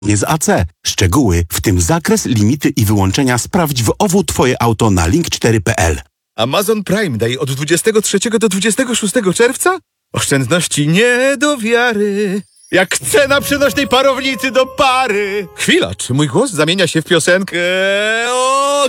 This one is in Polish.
Nie z AC. Szczegóły, w tym zakres, limity i wyłączenia sprawdź w OWU Twoje auto na link4.pl. Amazon Prime Day od 23 do 26 czerwca? Oszczędności nie do wiary. Jak cena przenośnej parownicy do pary. Chwila, czy mój głos zamienia się w piosenkę? O,